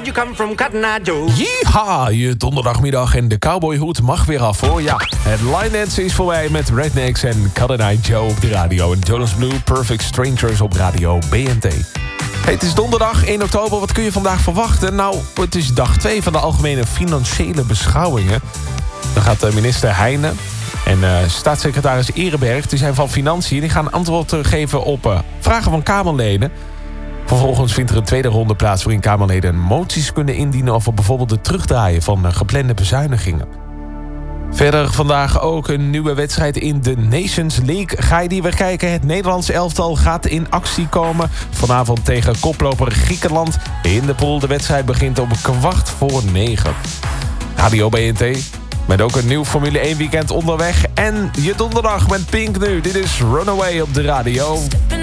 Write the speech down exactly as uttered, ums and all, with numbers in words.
you come from, Cotton Eye Joe? Yeeha, je donderdagmiddag en de cowboyhoed mag weer af hoor. Ja, het line dance is voorbij met Rednecks en Cotton Eye Joe op de radio. En Jonas Blue, Perfect Strangers op radio B N T. Hey, het is donderdag één oktober. Wat kun je vandaag verwachten? Nou, het is dag twee van de algemene financiële beschouwingen. Dan gaat de minister Heijnen en uh, staatssecretaris Ehrenberg, die zijn van Financiën, die gaan antwoord geven op uh, vragen van Kamerleden. Vervolgens vindt er een tweede ronde plaats waarin Kamerleden moties kunnen indienen over bijvoorbeeld het terugdraaien van uh, geplande bezuinigingen. Verder vandaag ook een nieuwe wedstrijd in de Nations League. Ga je die weer kijken? Het Nederlands elftal gaat in actie komen. Vanavond tegen koploper Griekenland in de pool. De wedstrijd begint om kwart voor negen. Radio B N T met ook een nieuw Formule één weekend onderweg. En je donderdag met Pink nu. Dit is Runaway op de radio.